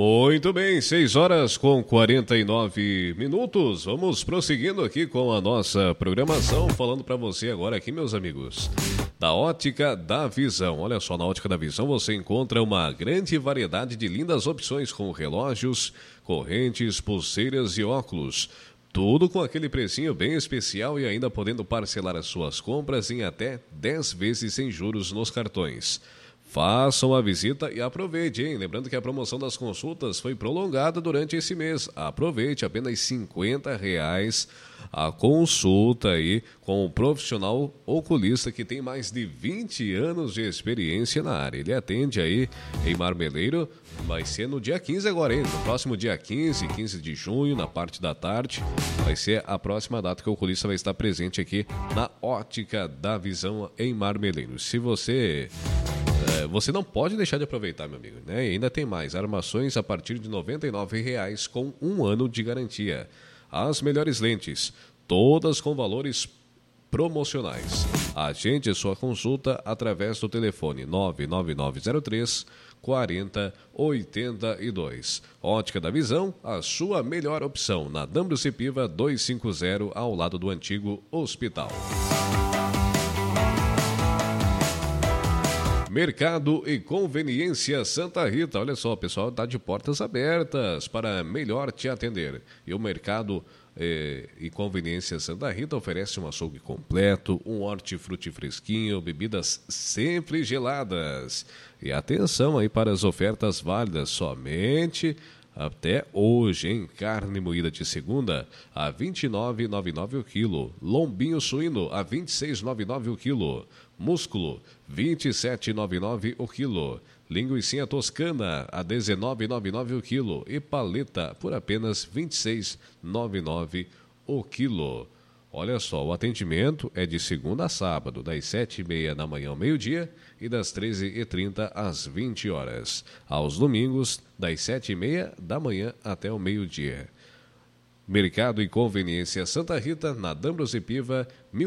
Muito bem, 6h49. Vamos prosseguindo aqui com a nossa programação, falando para você agora aqui, meus amigos, da Ótica da Visão. Olha só, na Ótica da Visão você encontra uma grande variedade de lindas opções com relógios, correntes, pulseiras e óculos. Tudo com aquele precinho bem especial e ainda podendo parcelar as suas compras em até 10 vezes sem juros nos cartões. Façam a visita e aproveite, hein? Lembrando que a promoção das consultas foi prolongada durante esse mês. Aproveite, apenas R$50 a consulta aí com um profissional oculista que tem mais de 20 anos de experiência na área. Ele atende aí em Marmeleiro, vai ser no dia 15 agora, hein? No próximo dia 15 de junho, na parte da tarde, vai ser a próxima data que o oculista vai estar presente aqui na Ótica da Visão em Marmeleiro. Se você não pode deixar de aproveitar, meu amigo, né? E ainda tem mais, armações a partir de R$ 99,00 com 1 ano de garantia. As melhores lentes, todas com valores promocionais. Agende sua consulta através do telefone 99903 4082. Ótica da Visão, a sua melhor opção, na Dambrossi Piva 250, ao lado do antigo hospital. Mercado e Conveniência Santa Rita. Olha só, o pessoal está de portas abertas para melhor te atender. E o Mercado e Conveniência Santa Rita oferece um açougue completo, um hortifruti fresquinho, bebidas sempre geladas. E atenção aí para as ofertas válidas somente até hoje, hein? Carne moída de segunda a R$ 29,99 o quilo. Lombinho suíno a R$ 26,99 o quilo. Músculo, R$ 27,99 o quilo. Linguicinha toscana, a R$ 19,99 o quilo. E paleta, por apenas R$ 26,99 o quilo. Olha só, o atendimento é de segunda a sábado, das 7h30 da manhã ao meio-dia e das 13h30 às 20 horas. Aos domingos, das 7h30 da manhã até o meio-dia. Mercado e Conveniência Santa Rita, na Dambrossi Piva,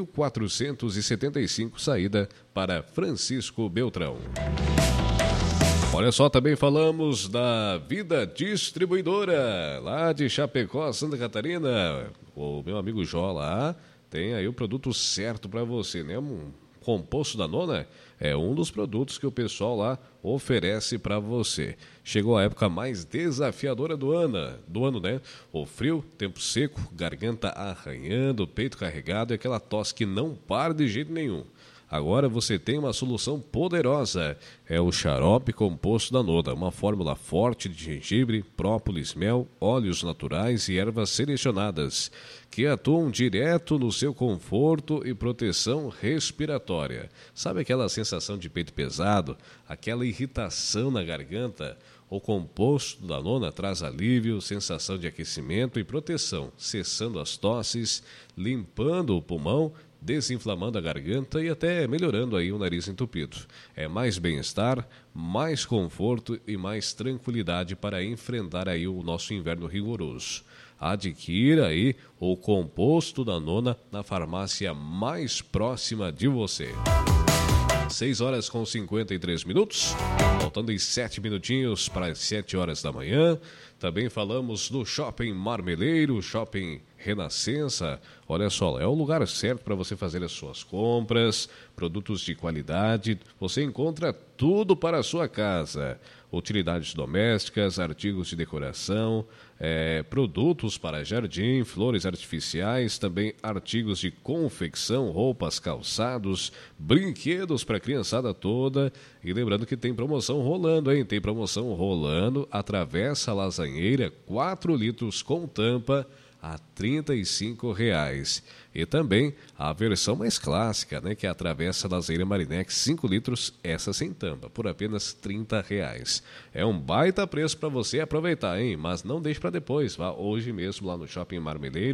1475, saída para Francisco Beltrão. Olha só, também falamos da Vida Distribuidora, lá de Chapecó, Santa Catarina. O meu amigo Jó lá tem aí o produto certo para você, né? Um composto da Nona é um dos produtos que o pessoal lá oferece para você. Chegou a época mais desafiadora do ano, né? O frio, tempo seco, garganta arranhando, peito carregado e aquela tosse que não para de jeito nenhum. Agora você tem uma solução poderosa. É o xarope composto da Nona, uma fórmula forte de gengibre, própolis, mel, óleos naturais e ervas selecionadas, que atuam direto no seu conforto e proteção respiratória. Sabe aquela sensação de peito pesado, aquela irritação na garganta? O composto da Nona traz alívio, sensação de aquecimento e proteção, cessando as tosses, limpando o pulmão, desinflamando a garganta e até melhorando aí o nariz entupido. É mais bem-estar, mais conforto e mais tranquilidade para enfrentar aí o nosso inverno rigoroso. Adquira aí o composto da Nona na farmácia mais próxima de você. 6h53, faltando 7 minutinhos para as 7 horas da manhã. Também falamos do Shopping Marmeleiro, Shopping Renascença. Olha só, é o lugar certo para você fazer as suas compras, produtos de qualidade. Você encontra tudo para a sua casa. Utilidades domésticas, artigos de decoração, produtos para jardim, flores artificiais, também artigos de confecção, roupas, calçados, brinquedos para a criançada toda. E lembrando que tem promoção rolando, hein? Tem promoção rolando, atravessa a lasanheira, 4 litros com tampa, a R$ 35,00. E também a versão mais clássica, né, que é a Travessa Lasanheira Marinex 5 litros, essa sem tampa, por apenas R$ 30,00. É um baita preço para você aproveitar, hein? Mas não deixe para depois, vá hoje mesmo lá no Shopping Marmeleiro.